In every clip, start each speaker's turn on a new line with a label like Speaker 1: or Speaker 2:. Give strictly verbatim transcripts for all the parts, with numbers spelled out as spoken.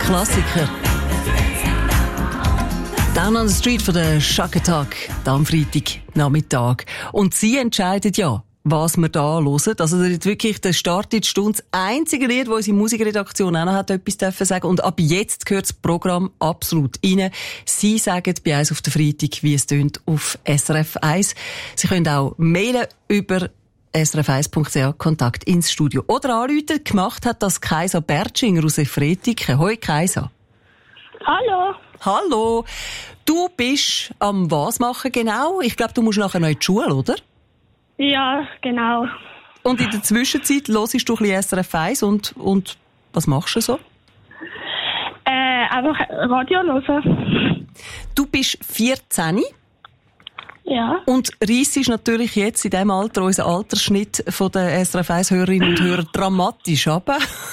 Speaker 1: Klassiker. Down on the Street von der Shaka Attack, am Freitag Nachmittag. Und sie entscheiden ja, was wir da hören. Also das wirklich der Start in die Stunde. Das einzige Lied, das unsere Musikredaktion auch noch hat etwas dürfen sagen. Und ab jetzt gehört das Programm absolut rein. Sie sagen bei uns auf den Freitag, wie es tönt, auf S R F eins. Sie können auch mailen über S R F eins punkt c h, Kontakt ins Studio. Oder anrufen, gemacht hat das Kaisa Bertschinger aus Efretiken. Hoi Kaisa.
Speaker 2: Hallo.
Speaker 1: Hallo. Du bist am was machen genau? Ich glaube, du musst nachher noch in die Schule, oder?
Speaker 2: Ja, genau.
Speaker 1: Und in der Zwischenzeit hörst du ein bisschen S R F eins und, und was machst du so?
Speaker 2: Äh, einfach Radio hören.
Speaker 1: Du bist vierzehn.
Speaker 2: Ja.
Speaker 1: Und reissest natürlich jetzt in diesem Alter unseren Altersschnitt von den S R F eins-Hörerinnen und Hörern dramatisch ab.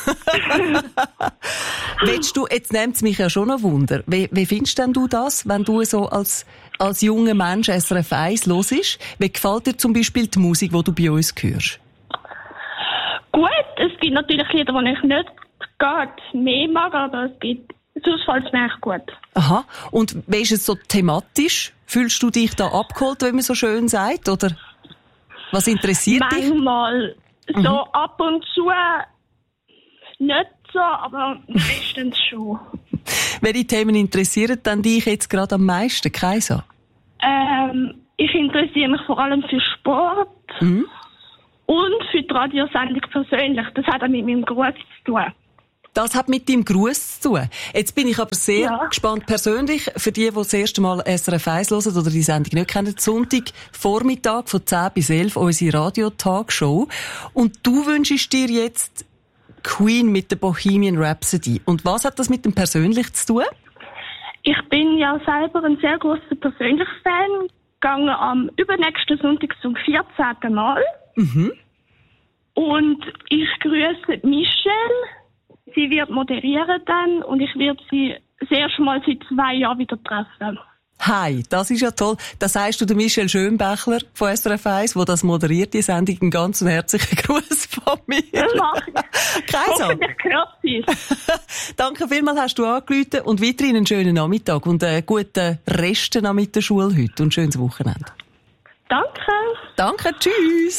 Speaker 1: Willst du, jetzt nimmt es mich ja schon noch Wunder, wie, wie findest denn du das, wenn du so als, als junger Mensch S R F eins hörst? Wie gefällt dir zum Beispiel die Musik, die du bei uns hörst?
Speaker 2: Gut, es gibt natürlich Lieder, die ich nicht gerade mehr mag, aber es gibt, sonst fällt es mir echt gut.
Speaker 1: Aha. Und wie ist es so thematisch? Fühlst du dich da abgeholt, wie man so schön sagt? Oder was interessiert
Speaker 2: Manchmal
Speaker 1: dich?
Speaker 2: Manchmal so
Speaker 1: Mhm.
Speaker 2: ab und zu nicht so, aber meistens schon.
Speaker 1: Welche Themen interessieren dann dich jetzt gerade am meisten, Kaisa?
Speaker 2: Ähm, ich interessiere mich vor allem für Sport
Speaker 1: Mhm.
Speaker 2: und für die Radiosendung persönlich. Das hat auch mit meinem Gruß zu tun.
Speaker 1: Das hat mit deinem Gruß zu tun. Jetzt bin ich aber sehr
Speaker 2: Ja.
Speaker 1: gespannt persönlich, für die, die das erste Mal S R F eins hören oder die Sendung nicht kennen, Sonntag Vormittag von zehn bis elf unsere Radio-Talkshow. Und du wünschst dir jetzt Queen mit der Bohemian Rhapsody. Und was hat das mit dem persönlich zu tun?
Speaker 2: Ich bin ja selber ein sehr grosser Persönlich-Fan. Gegangen am übernächsten Sonntag zum vierzehnten Mal.
Speaker 1: Mhm.
Speaker 2: Und ich grüße Michelle. Sie wird moderieren dann und ich werde sie das erste Mal seit zwei Jahren wieder treffen.
Speaker 1: Hi, das ist ja toll. Das sagst du der Michel Schönbächler von S R F eins, der das moderiert, die Sendung. Einen ganz herzlichen Gruß von mir.
Speaker 2: Das mache ich.
Speaker 1: Kaisa.
Speaker 2: Hoffentlich hört sie es.
Speaker 1: Danke vielmals, hast du angerufen und weiterhin einen schönen Nachmittag und einen guten Rest mit der Schule heute und schönes Wochenende.
Speaker 2: Danke.
Speaker 1: Danke, tschüss.